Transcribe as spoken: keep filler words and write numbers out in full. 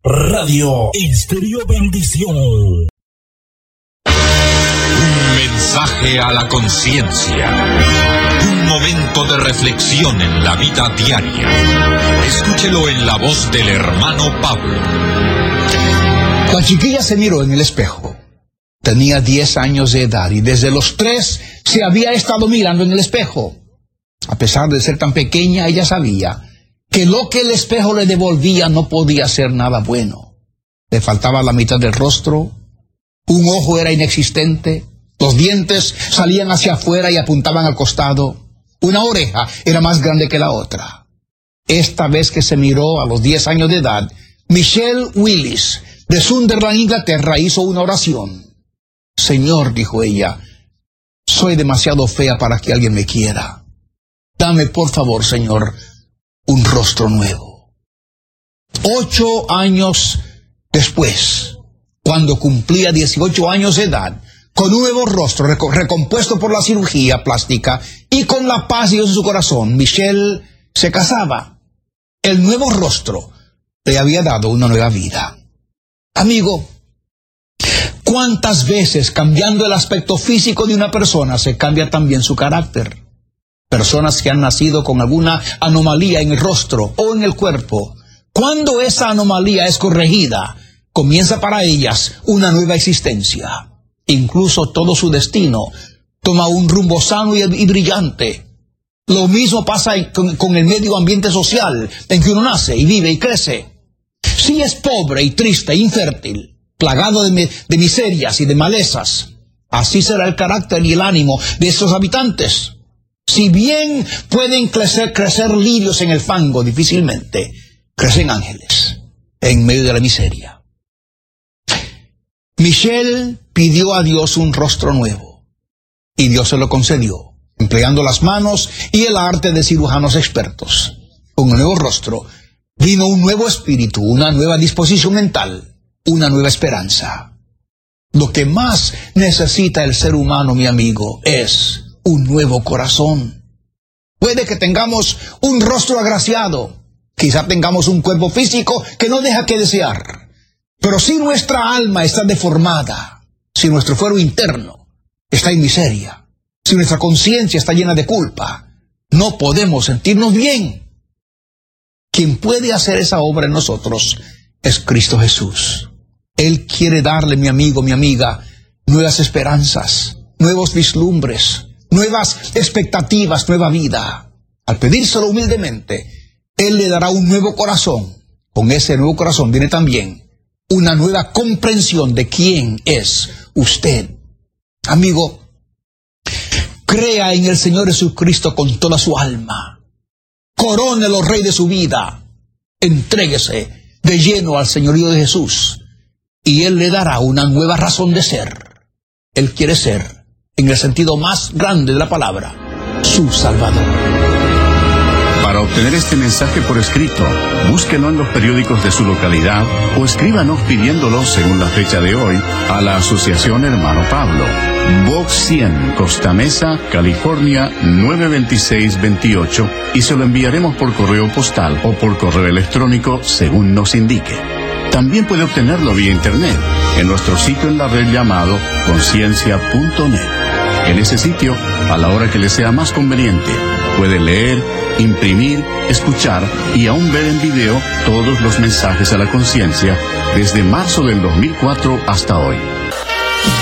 Radio Estéreo Bendición. Un mensaje a la conciencia. Un momento de reflexión en la vida diaria. Escúchelo en la voz del hermano Pablo. La chiquilla se miró en el espejo. Tenía diez años de edad y desde los tres se había estado mirando en el espejo. A pesar de ser tan pequeña, ella sabía que lo que el espejo le devolvía no podía ser nada bueno. Le faltaba la mitad del rostro, un ojo era inexistente, los dientes salían hacia afuera y apuntaban al costado, una oreja era más grande que la otra. Esta vez que se miró a los diez años de edad, Michelle Willis, de Sunderland, Inglaterra, hizo una oración. Señor, dijo ella, soy demasiado fea para que alguien me quiera. Dame, por favor, Señor, un rostro nuevo. Ocho años después, cuando cumplía dieciocho años de edad, con un nuevo rostro reco- recompuesto por la cirugía plástica y con la paz de Dios en su corazón, Michelle se casaba. El nuevo rostro le había dado una nueva vida. Amigo, ¿cuántas veces cambiando el aspecto físico de una persona se cambia también su carácter? Personas que han nacido con alguna anomalía en el rostro o en el cuerpo, cuando esa anomalía es corregida, comienza para ellas una nueva existencia. Incluso todo su destino toma un rumbo sano y, y brillante. Lo mismo pasa en, con, con el medio ambiente social en que uno nace y vive y crece. Si es pobre y triste e infértil, plagado de, me, de miserias y de malezas, así será el carácter y el ánimo de esos habitantes. Si bien pueden crecer, crecer lirios en el fango, difícilmente crecen ángeles en medio de la miseria. Michelle pidió a Dios un rostro nuevo y Dios se lo concedió, empleando las manos y el arte de cirujanos expertos. Con un nuevo rostro vino un nuevo espíritu, una nueva disposición mental, una nueva esperanza. Lo que más necesita el ser humano, mi amigo, es un nuevo corazón. Puede que tengamos un rostro agraciado, quizá tengamos un cuerpo físico que no deja que desear, pero si nuestra alma está deformada, si nuestro fuero interno está en miseria, si nuestra conciencia está llena de culpa, no podemos sentirnos bien. Quien puede hacer esa obra en nosotros es Cristo Jesús. Él quiere darle, mi amigo, mi amiga, nuevas esperanzas, nuevos vislumbres, nuevas expectativas, nueva vida. Al pedírselo humildemente, Él le dará un nuevo corazón. Con ese nuevo corazón viene también una nueva comprensión de quién es usted. Amigo, crea en el Señor Jesucristo con toda su alma. Corónelo Rey de su vida. Entréguese de lleno al señorío de Jesús y Él le dará una nueva razón de ser. Él quiere ser, en el sentido más grande de la palabra, su Salvador. Para obtener este mensaje por escrito, búsquelo en los periódicos de su localidad o escríbanos pidiéndolo según la fecha de hoy a la Asociación Hermano Pablo, Box cien, Costa Mesa, California nueve dos seis dos ocho, y se lo enviaremos por correo postal o por correo electrónico según nos indique. También puede obtenerlo vía internet en nuestro sitio en la red llamado conciencia punto net. En ese sitio, a la hora que le sea más conveniente, puede leer, imprimir, escuchar y aún ver en video todos los mensajes a la conciencia desde marzo del dos mil cuatro hasta hoy.